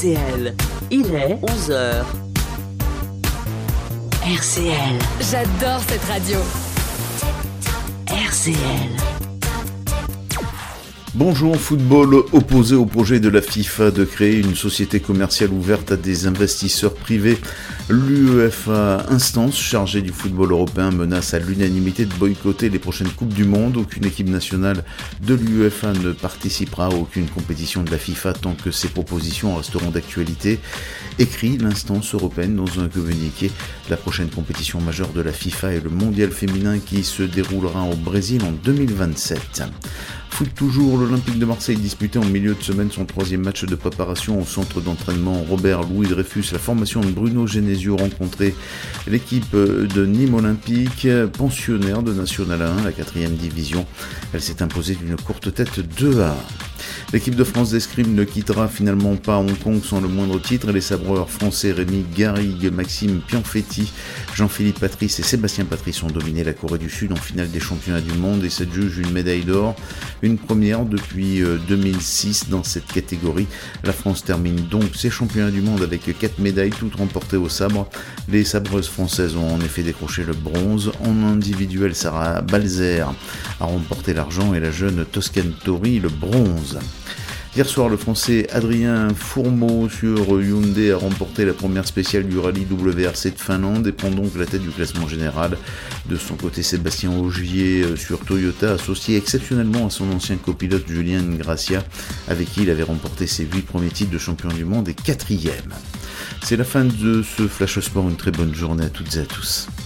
RCL. Il est 11h. RCL. J'adore cette radio. RCL. Bonjour. Football opposé au projet de la FIFA de créer une société commerciale ouverte à des investisseurs privés. L'UEFA, instance chargée du football européen, menace à l'unanimité de boycotter les prochaines Coupes du Monde. Aucune équipe nationale de l'UEFA ne participera à aucune compétition de la FIFA tant que ces propositions resteront d'actualité, écrit l'instance européenne dans un communiqué. La prochaine compétition majeure de la FIFA est le mondial féminin qui se déroulera au Brésil en 2027. Foot toujours, l'Olympique de Marseille disputait en milieu de semaine son troisième match de préparation au centre d'entraînement Robert Louis Dreyfus. La formation de Bruno Genesio rencontrait l'équipe de Nîmes Olympique, pensionnaire de National 1, la 4e division. Elle s'est imposée d'une courte tête 2-1. L'équipe de France d'escrime ne quittera finalement pas Hong Kong sans le moindre titre. Les sabreurs français Rémi Garrigue, Maxime Pianfetti, Jean-Philippe Patrice et Sébastien Patrice ont dominé la Corée du Sud en finale des championnats du monde et s'adjugent une médaille d'or, une première depuis 2006 dans cette catégorie. La France termine donc ses championnats du monde avec 4 médailles, toutes remportées au sabre. Les sabreuses françaises ont en effet décroché le bronze. En individuel, Sarah Balzer a remporté l'argent et la jeune Toscane Tori le bronze. Hier soir, le Français Adrien Fourmeau sur Hyundai a remporté la première spéciale du rallye WRC de Finlande et prend donc la tête du classement général. De son côté, Sébastien Ogier sur Toyota, associé exceptionnellement à son ancien copilote Julien Gracia, avec qui il avait remporté ses 8 premiers titres de champion du monde et 4e. C'est la fin de ce Flash Sport, une très bonne journée à toutes et à tous.